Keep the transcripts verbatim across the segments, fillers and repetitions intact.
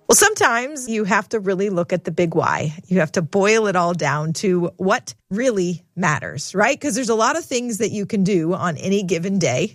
Well, sometimes you have to really look at the big why. You have to boil it all down to what really matters, right? Because there's a lot of things that you can do on any given day,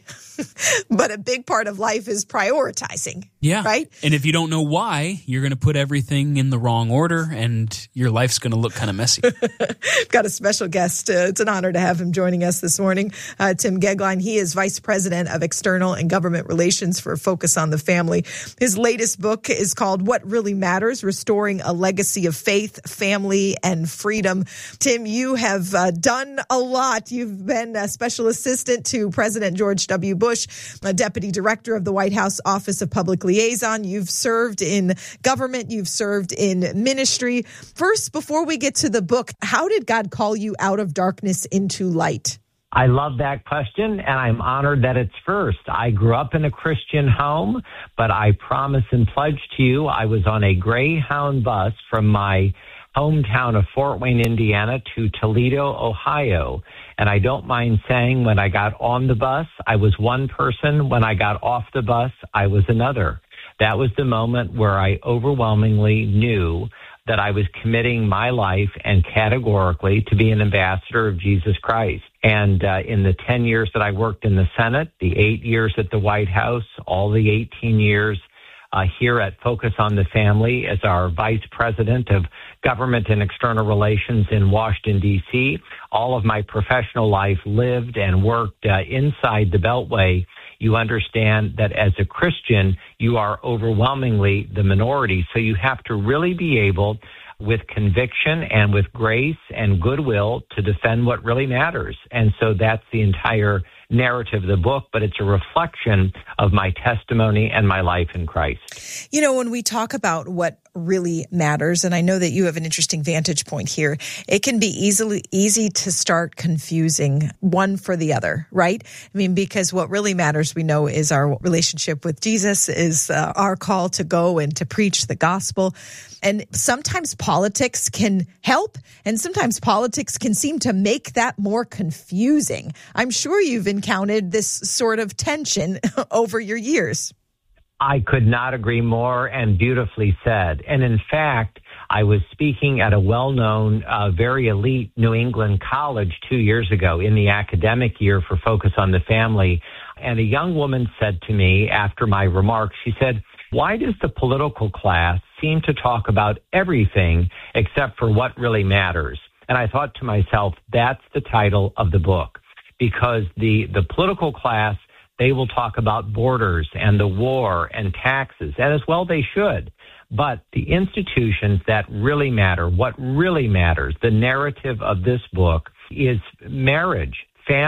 but a big part of life is prioritizing. Yeah. Right? And if you don't know why, you're going to put everything in the wrong order and your life's going to look kind of messy. Got a special guest. Uh, it's an honor to have him joining us this morning. Uh, Tim Goeglein. He is Vice President of External and Government Relations for Focus on the Family. His latest book is called What Really Matters, Restoring a Legacy of Faith, Family, and Freedom. Tim, you have uh, done a lot. You've been a special assistant to President George W. Bush, a deputy director of the White House Office of Public Liaison. You've served in government. You've served in ministry. First, before we get to the book, how did God call you out of darkness into light? I love that question, and I'm honored that it's first. I grew up in a Christian home, but I promise and pledge to you, I was on a Greyhound bus from my hometown of Fort Wayne, Indiana, to Toledo, Ohio. And I don't mind saying when I got on the bus, I was one person. When I got off the bus, I was another. That was the moment where I overwhelmingly knew that I was committing my life and categorically to be an ambassador of Jesus Christ. And uh, in the ten years that I worked in the Senate, the eight years at the White House, all the eighteen years uh, here at Focus on the Family as our Vice President of Government and External Relations in Washington, D C, all of my professional life lived and worked uh, inside the Beltway. You understand that as a Christian, you are overwhelmingly the minority. So you have to really be able, with conviction and with grace and goodwill, to defend what really matters. And so that's the entire narrative of the book, but it's a reflection of my testimony and my life in Christ. You know, when we talk about what really matters, and I know that you have an interesting vantage point here, it can be easily easy to start confusing one for the other, right? I mean, because what really matters, we know, is our relationship with Jesus, is uh, our call to go and to preach the gospel. And sometimes politics can help, and sometimes politics can seem to make that more confusing. I'm sure you've encountered this sort of tension over your years. I could not agree more, and beautifully said. And in fact, I was speaking at a well-known, uh, very elite New England college two years ago in the academic year for Focus on the Family. And a young woman said to me after my remarks, she said, "Why does the political class seem to talk about everything except for what really matters?" And I thought to myself, that's the title of the book, because the, the political class, they will talk about borders and the war and taxes, and as well they should. But the institutions that really matter, what really matters, the narrative of this book is marriage